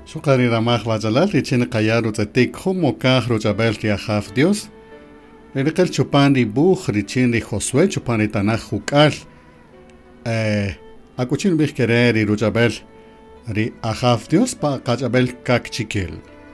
Shukari ramach vajalal richin qayaru tzatik humo kah rojabel riachaf Dios. Riqel chupan ri buch richin ri Josué chupan ri tanaj hukal. Akuchin bih querer ri rojabel ri achaf Dios pa qajabel kak chikil.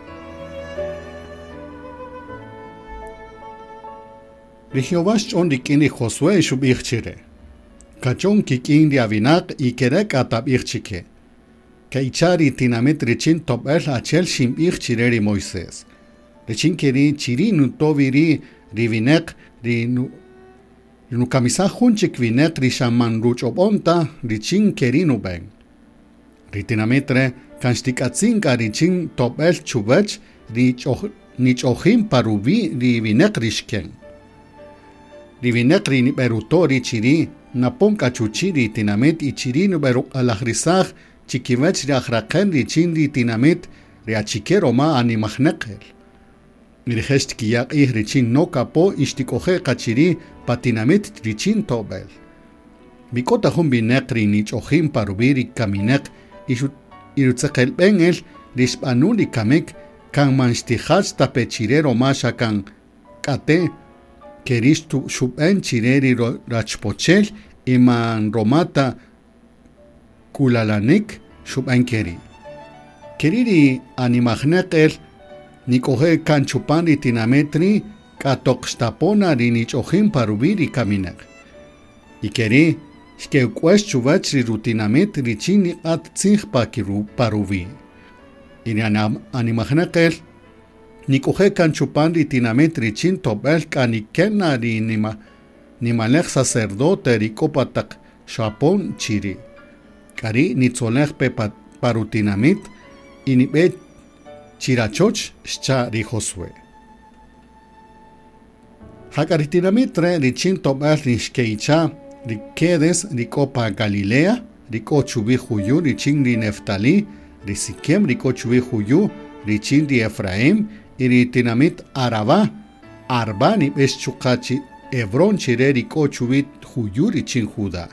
Ri Jehová chon rikin ri Josué shubich chire. Kachon kikin ri avinak y kerek atabich chike. Kaichari tinamet richin topel achel shimbich chireri Moisés. Richin keri chiri nutoviri rivinek rinukamisa hunchik vinek rishaman ruchobonta richin keri nuben. Ritinametre kanstikatzinka richin topel chubech nichohim parubi rivinek rishken. Rivinek riniberutori chiri naponka chuchiri tinamet y chiri nuberuk alahrisach Chikivech riachraqen richin ri tinamit riachikero ma animachnekel. Mirihest kiyak richin no kapo ishtikoje kachiri patinamit richin tobel. Bikota hum binekri nichohim parubiri kaminek irutzekel bengel rispanuli kamek kan manstihach tapechirero masha kan kate keristu shuben chireri rachpochel iman romata Kulalanik shubankeri. Keriri animagnekel nikohe kanchupani tinametri katokstapona rinichohim parubiri kaminek. Ikeri shkeukwes chuvachri rutinamet richini at tzich parubi. Ini animagnekel nikohe kanchupani tinamet richin tobel kanikena nimalech sacerdote rikopatak shapon chiri. Kari nitzolech pe parutinamit inibe chirachoch shcha ri Josué. Hakaritinamit re richin tobel rishkeicha rikedes rikopa Galilea riko chubi huyu richin ri Neftali risikem riko chubi huyu richin ri Efraim iritinamit Araba arba nibes chukachi Hebron chire riko chubi huyu richin Judá.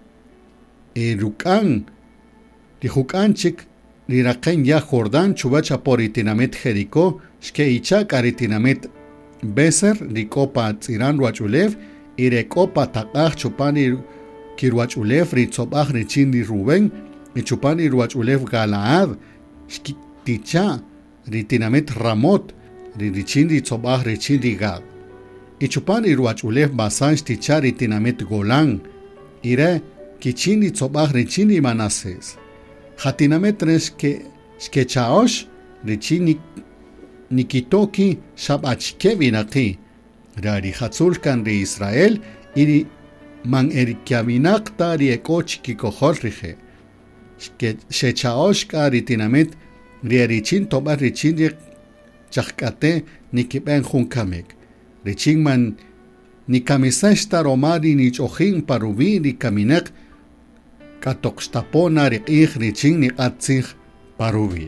Rukan Rihukanchik Riraken ya Jordán chubacha por itinamet Jericó shkeicha karitinamet Beser rikopa tziran ruachulev irekopa takach chupani kiruachulev ritzobach richin ri Rubén y chupani ruachulev Galaad shkiticha ritinamet Ramot richin ritzobach richin ri Gad y chupani ruachulev Basan shticha ritinamet Golán ire Kichini tzobach richini Manases. Hatinametres que chaosh richini nikitoki shabachkevinaki. Rari hatzulkan ri Israel iri man erikavinakta ri ekochki kohorrije. Shechaosh ka ritinamet ri richin tobach richini chakate nikiben junkamek. Richin man nikamisesta romari nichohin parubi nikaminek katokstapona riqih richin niqatzih parubi.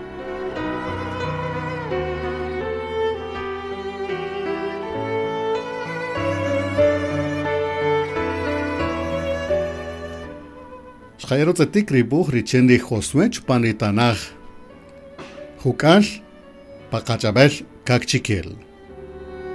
Shkhayro tzatik ribuch richin ri Josué chupan ri Tanaj. Hukal pakachabel kakchikil.